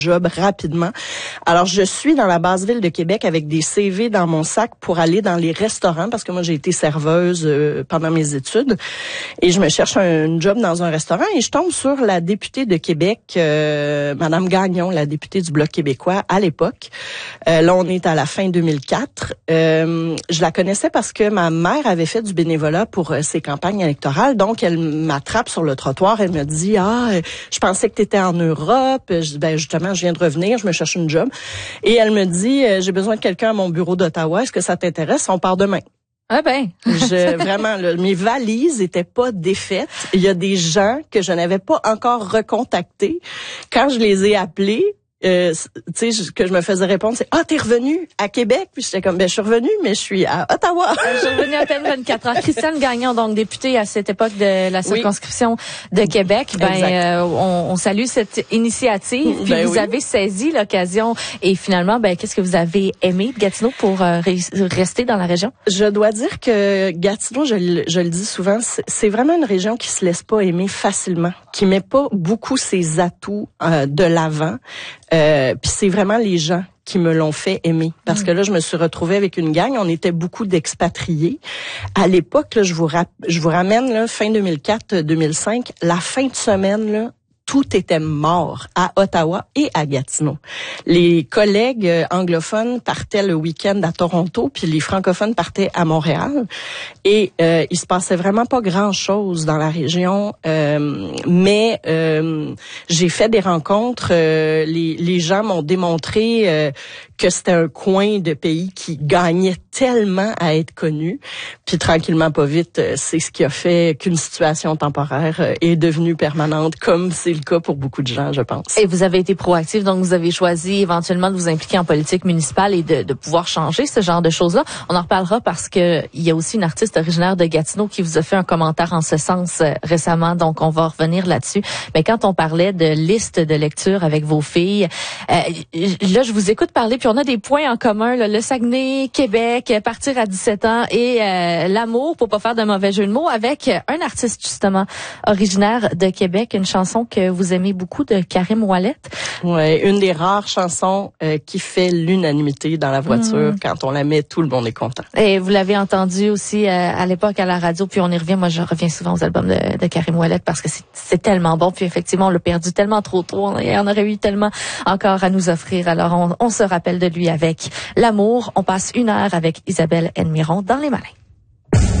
job rapidement. Alors, je suis dans la basse ville de Québec avec des CV dans mon sac pour aller dans les restaurants parce que moi, j'ai été serveuse pendant mes études et je me cherche un job dans un restaurant et je tombe sur la députée de Québec, Madame Gagnon, la députée du Bloc québécois à l'époque. Là, on est à la fin 2004. Je la connaissais parce que ma mère avait fait du bénévolat pour ses campagnes électorales. Donc, elle m'attrape sur le trottoir. Elle me dit, je pensais que tu étais en Europe. Je dis, ben justement, je viens de revenir, je me cherche une job. Et elle me dit, j'ai besoin de quelqu'un à mon bureau d'Ottawa. Est-ce que ça t'intéresse? On part demain. Ah ben. Vraiment, là, mes valises étaient pas défaites. Il y a des gens que je n'avais pas encore recontactés. Quand je les ai appelés, tu sais, que je me faisais répondre, c'est t'es revenu à Québec? Puis j'étais comme, je suis revenue, mais je suis à Ottawa. Je suis revenue à peine 24 heures. Christiane Gagnon, donc députée à cette époque de la circonscription de Québec. On salue cette initiative. Puis vous avez saisi l'occasion et finalement, qu'est-ce que vous avez aimé de Gatineau pour rester dans la région? Je dois dire que Gatineau, je le dis souvent, c'est vraiment une région qui se laisse pas aimer facilement, qui met pas beaucoup ses atouts de l'avant. Puis c'est vraiment les gens qui me l'ont fait aimer. Parce que là, je me suis retrouvée avec une gang. On était beaucoup d'expatriés. À l'époque, là, je vous ramène là, fin 2004-2005, la fin de semaine, là, tout était mort à Ottawa et à Gatineau. Les collègues anglophones partaient le week-end à Toronto, puis les francophones partaient à Montréal. Et il se passait vraiment pas grand-chose dans la région, mais j'ai fait des rencontres. Les gens m'ont démontré que c'était un coin de pays qui gagnait tellement à être connu. Puis tranquillement, pas vite, c'est ce qui a fait qu'une situation temporaire est devenue permanente, comme c'est le cas pour beaucoup de gens, je pense. Et vous avez été proactif, donc vous avez choisi éventuellement de vous impliquer en politique municipale et de pouvoir changer ce genre de choses-là. On en reparlera parce que il y a aussi une artiste originaire de Gatineau qui vous a fait un commentaire en ce sens récemment, donc on va revenir là-dessus. Mais quand on parlait de liste de lecture avec vos filles, là je vous écoute parler, puis on a des points en commun, là, le Saguenay, Québec, partir à 17 ans et l'amour, pour pas faire de mauvais jeu de mots, avec un artiste justement originaire de Québec, une chanson que vous aimez beaucoup de Karim Ouellet. Ouais, une des rares chansons qui fait l'unanimité dans la voiture. Quand on la met, tout le monde est content. Et vous l'avez entendu aussi à l'époque à la radio, puis on y revient. Moi, je reviens souvent aux albums de Karim Ouellet parce que c'est tellement bon. Puis effectivement, on l'a perdu tellement trop tôt. Il y en aurait eu tellement encore à nous offrir. Alors, on se rappelle de lui avec L'amour. On passe 1 heure avec Isabelle Edmiron dans Les Malins.